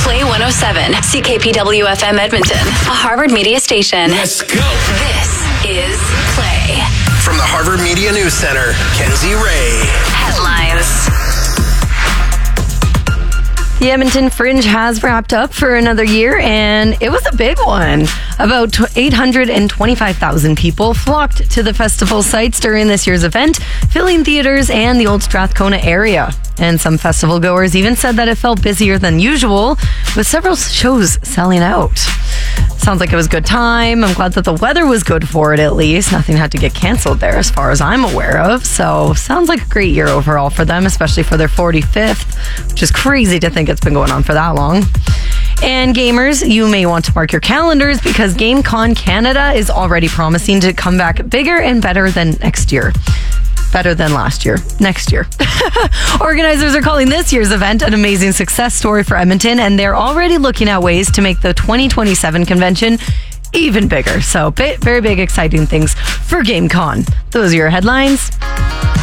Play 107, CKPW FM Edmonton, a Harvard Media station. Let's go. This is Play. From the Harvard Media News Center, Kenzie Ray. Headlines. The Edmonton Fringe has wrapped up for another year, and it was a big one. About 825,000 people flocked to the festival sites during this year's event, filling theaters and the old Strathcona area. And some festival goers even said that it felt busier than usual, with several shows selling out. Sounds like it was a good time. I'm glad that the weather was good for it, at least. Nothing had to get canceled there as far as I'm aware of. So sounds like a great year overall for them, especially for their 45th, which is crazy to think it's been going on for that long. And gamers, you may want to mark your calendars because GameCon Canada is already promising to come back bigger and better than next year. Better than last year. Next year. Organizers are calling this year's event an amazing success story for Edmonton, and they're already looking at ways to make the 2027 convention even bigger. So very big, exciting things for GameCon. Those are your headlines.